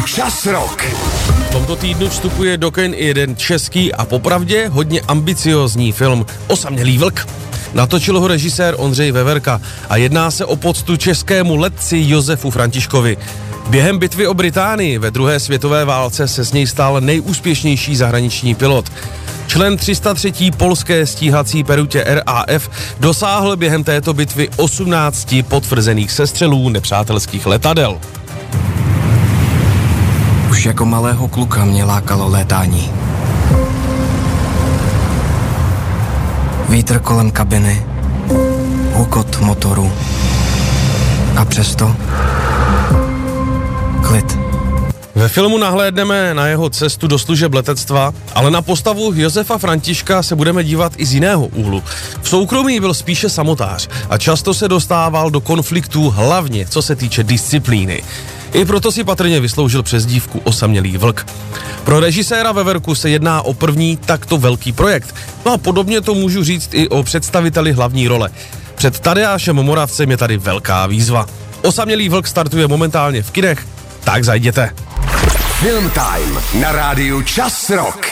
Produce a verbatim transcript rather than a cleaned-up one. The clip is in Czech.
Čas rok. V tomto týdnu vstupuje do kin i jeden český a popravdě hodně ambiciózní film Osamělý vlk. Natočil ho režisér Ondřej Veverka a jedná se o poctu českému letci Josefu Františkovi. Během bitvy o Británii ve druhé světové válce se z něj stal nejúspěšnější zahraniční pilot. Člen tři sta třetí polské stíhací perutě R A F dosáhl během této bitvy osmnácti potvrzených sestřelů nepřátelských letadel. Už jako malého kluka mě lákalo létání. Vítr kolem kabiny, hukot motoru a přesto klid. Ve filmu nahlédneme na jeho cestu do služeb letectva, ale na postavu Josefa Františka se budeme dívat i z jiného úhlu. V soukromí byl spíše samotář a často se dostával do konfliktů, hlavně co se týče disciplíny. I proto si patrně vysloužil přezdívku Osamělý vlk. Pro režiséra Veverku se jedná o první takto velký projekt. No a podobně to můžu říct i o představiteli hlavní role. Před Tadeášem Moravcem je tady velká výzva. Osamělý vlk startuje momentálně v kinech, tak zajděte. Film Time na rádiu Čas rok.